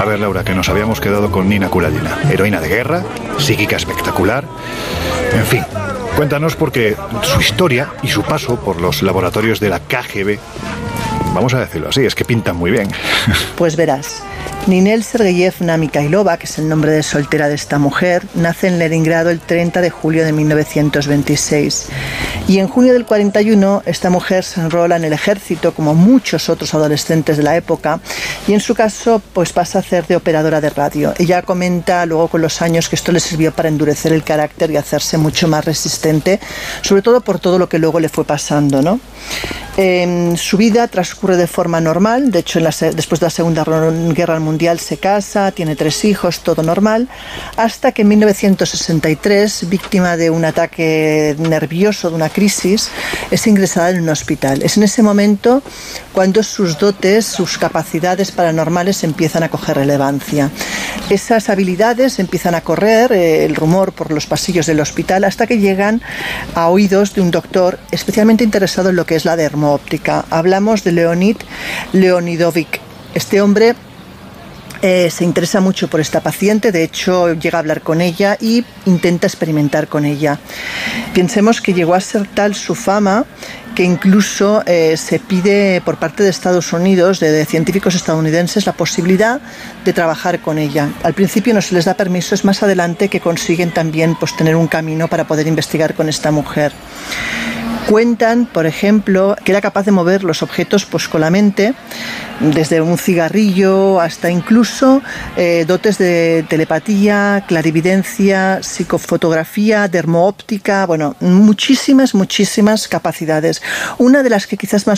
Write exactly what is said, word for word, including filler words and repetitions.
A ver, Laura, que nos habíamos quedado con Nina Kuladina, heroína de guerra, psíquica espectacular, en fin. Cuéntanos, porque su historia y su paso por los laboratorios de la K G B, vamos a decirlo así, es que pintan muy bien. Pues verás, Ninel Sergeyevna Mikhailova, que es el nombre de soltera de esta mujer, nace en Leningrado el treinta de julio de mil novecientos veintiséis. Y en junio del cuarenta y uno, esta mujer se enrola en el ejército, como muchos otros adolescentes de la época, y en su caso, pues pasa a hacer de operadora de radio. Ella comenta luego con los años que esto le sirvió para endurecer el carácter y hacerse mucho más resistente, sobre todo por todo lo que luego le fue pasando, ¿no? Eh, su vida transcurre de forma normal. De hecho, en la, después de la Segunda Guerra Mundial se casa, tiene tres hijos, todo normal, hasta que en mil novecientos sesenta y tres, víctima de un ataque nervioso, de una crisis, es ingresada en un hospital. Es en ese momento cuando sus dotes, sus capacidades paranormales empiezan a coger relevancia. Esas habilidades empiezan a correr, eh, el rumor por los pasillos del hospital, hasta que llegan a oídos de un doctor especialmente interesado en lo que es la dermoóptica. Hablamos de Leonid Leonidovich. Este hombre Eh, se interesa mucho por esta paciente, de hecho llega a hablar con ella y intenta experimentar con ella. Pensemos que llegó a ser tal su fama que incluso eh, se pide por parte de Estados Unidos, de, de científicos estadounidenses, la posibilidad de trabajar con ella. Al principio no se les da permiso, es más adelante que consiguen también pues, tener un camino para poder investigar con esta mujer. Cuentan, por ejemplo, que era capaz de mover los objetos pues, con la mente, desde un cigarrillo hasta incluso eh, dotes de telepatía, clarividencia, psicofotografía, dermoóptica, bueno, muchísimas, muchísimas capacidades. Una de las que quizás más